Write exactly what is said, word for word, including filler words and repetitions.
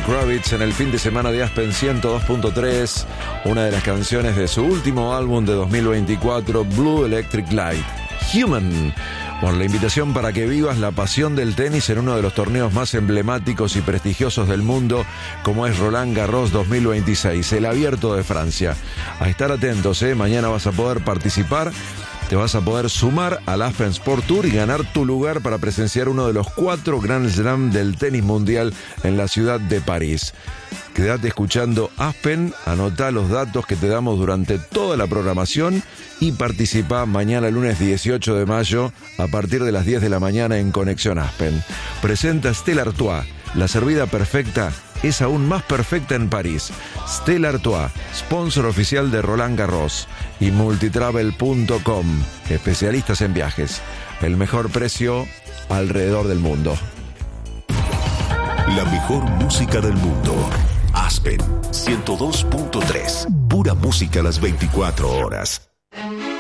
Kravitz en el fin de semana de Aspen ciento dos punto tres, una de las canciones de su último álbum de dos mil veinticuatro, Blue Electric Light, Human. Bueno, la invitación para que vivas la pasión del tenis en uno de los torneos más emblemáticos y prestigiosos del mundo, como es Roland Garros dos mil veintiséis, el Abierto de Francia. A estar atentos, ¿eh? Mañana vas a poder participar. Te vas a poder sumar al Aspen Sport Tour y ganar tu lugar para presenciar uno de los cuatro Grand Slam del tenis mundial en la ciudad de París. Quédate escuchando Aspen, anotá los datos que te damos durante toda la programación y participa mañana lunes dieciocho de mayo a partir de las diez de la mañana en Conexión Aspen. Presenta Stella Artois, la servida perfecta es aún más perfecta en París. Stella Artois, sponsor oficial de Roland Garros, y multitravel punto com, especialistas en viajes. El mejor precio alrededor del mundo. La mejor música del mundo. Aspen ciento dos punto tres. Pura música a las veinticuatro horas.